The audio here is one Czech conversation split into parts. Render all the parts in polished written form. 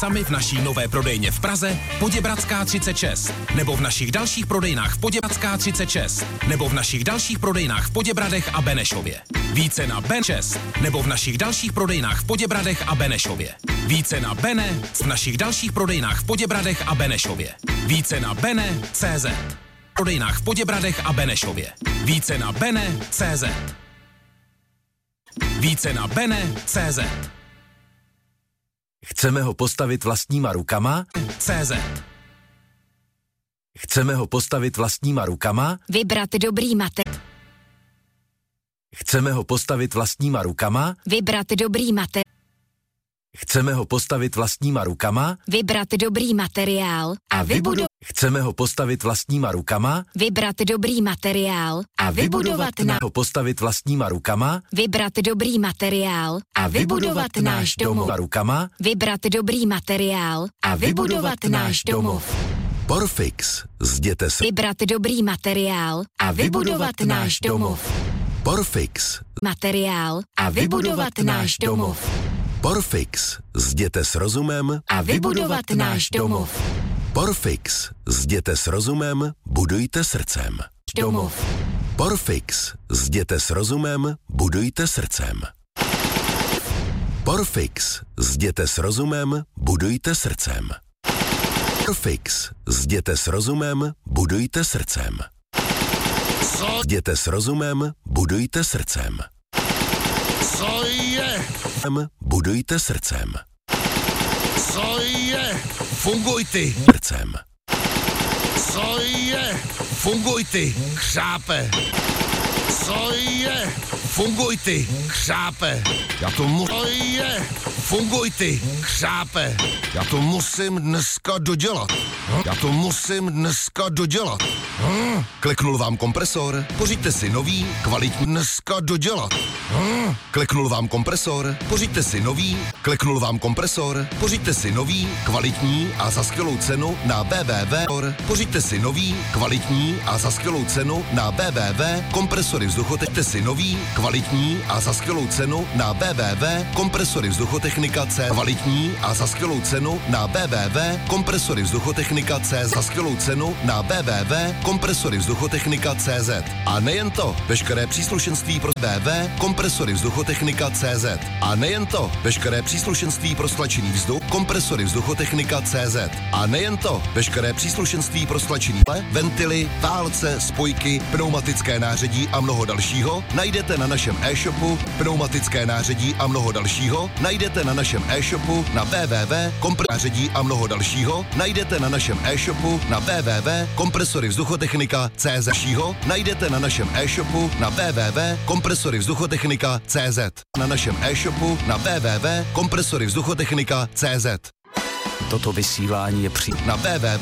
Sami v naší nové prodejně v Praze, Poděbradská 36, nebo v našich dalších prodejnách v Poděbradská 36, nebo v našich dalších prodejnách v Poděbradech a Benešově. Více na Ben6, nebo v našich dalších prodejnách v Poděbradech a Benešově. Více na Bene v našich dalších prodejnách v Poděbradech a Benešově. Více na Bene.cz. Prodejnách v Poděbradech a Benešově. Více na Bene.cz. Více na Bene.cz. Chceme ho postavit vlastníma rukama? CZ. Chceme ho postavit vlastníma rukama? Vybrat dobrý materiál. Chceme ho postavit vlastníma rukama? Vybrat dobrý materiál. Chceme ho postavit vlastníma rukama? Vybrat dobrý materiál a vybudovat. Chceme ho postavit vlastníma rukama? Vybrat dobrý materiál a vybudovat ho postavit vlastníma rukama? Vybrat dobrý materiál a vybudovat náš domov. Rukama? Vybrat dobrý materiál a vybudovat náš domov. Porfix. Zděte s... Vybrat dobrý materiál a vybudovat náš domov. Porfix. Materiál a vybudovat náš domov. Porfix. Zděte s rozumem a vybudovat náš domov. Porfix. Zděte s rozumem, budujte srdcem. Domov. Porfix. Zděte s rozumem, budujte srdcem. Porfix. Zděte s rozumem, budujte srdcem. Porfix. Zděte s rozumem, budujte srdcem. Zděte s rozumem, budujte srdcem. Co je? Budujte srdcem. Co je? Funguj ty. Srdcem. Co je? Funguj ty. Chřápe. Co je? Funguj ty. Chřápe. Já to Co je? Funguj ty. Chřápe. Já to musím dneska dodělat. Já to musím dneska dodělat. Kliknul vám kompresor? Pořiďte si nový, kvalitní Dneska dodělat. Kliknul vám kompresor? Pořiďte si nový, kliknul vám kompresor? Pořiďte si nový, kvalitní a za skvělou cenu na www. Pořiďte si nový, kvalitní a za skvělou cenu na www. Kompresory vzduchotechnika si nový, kvalitní a za skvělou cenu na www. Kompresory vzduchotechnika.cz. Kvalitní a za skvělou cenu na www. Kompresory vzduchotechnika.cz. Za skvělou cenu na www. Kompresory vzduchotechnika.cz. A nejen to, veškeré příslušenství pro www. Kompresory vzduchotechnika.cz. A nejen to, veškeré příslušenství pro stlačený vzduch. Kompresory vzduchotechnika.cz. A nejen to, veškeré příslušenství pro stlačený ventily, válce, spojky, pneumatické nářadí a mnoho dalšího najdete na našem e-shopu. Pneumatické nářadí a mnoho dalšího najdete na našem e-shopu na www.kompresory a mnoho dalšího najdete na našem e-shopu na www.kompresoryvzduchotechnika.cz. Najdete na našem e-shopu na www.kompresoryvzduchotechnika.cz. Na našem e-shopu na www.kompresoryvzduchotechnika.cz. Toto vysílání je na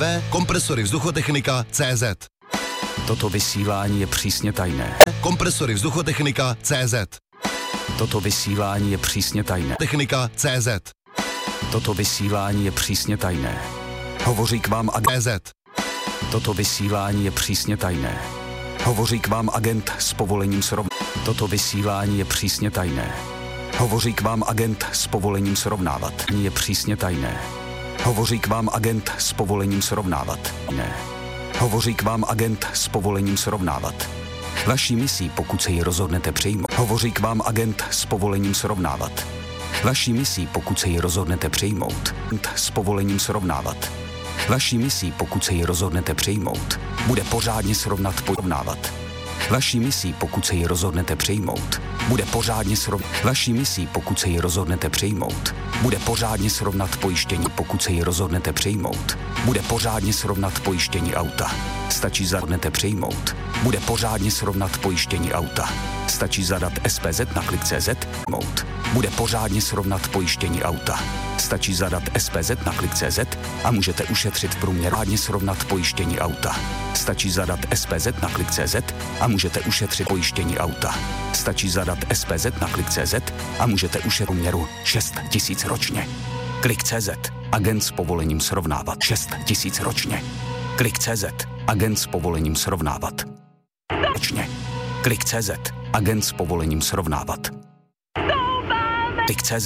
www.kompresoryvzduchotechnika.cz. Toto vysílání je přísně tajné. Kompresoryvzduchotechnika.cz. Toto vysílání je přísně tajné. Technika.cz. Toto vysílání je přísně tajné. Hovoří k vám agent. Toto vysílání je přísně tajné. Hovoří k vám agent s povolením Toto vysílání je přísně tajné. Hovoří k vám agent s povolením srovnávat. Je přísně tajné. Hovoří k vám agent s povolením srovnávat. Ne. Hovoří k vám agent s povolením srovnávat. Vaší misí, pokud se ji rozhodnete přijmout. Hovoří k vám agent s povolením srovnávat. Vaší misí, pokud se ji rozhodnete přijmout. S povolením srovnávat. Vaší misí, pokud se ji rozhodnete přijmout, bude pořádně porovnávat. Vaší misí, pokud se ji rozhodnete přijmout, bude pořádně Vaší misí, pokud se ji rozhodnete přijmout, bude pořádně srovnat pojištění. Pokud se ji rozhodnete přijmout, bude pořádně srovnat pojištění auta. Stačí zahodnete přijmout, bude pořádně srovnat pojištění auta. Stačí zadat SPZ na klik.cz. Bude pořádně srovnat pojištění auta. Stačí zadat SPZ na klik.cz a můžete ušetřit průměr. Pořádně srovnat pojištění auta. Stačí zadat SPZ na klik.cz a můžete ušetřit pojištění auta. Stačí zadat SPZ na klik.cz a můžete ušetřit průměru 6 000 ročně. Klik.cz. Agent s povolením srovnávat. 6 000 ročně. Klik.cz. Agent s povolením srovnávat. Ročně. Klik.cz. Agent s povolením srovnávat. Klik.cz.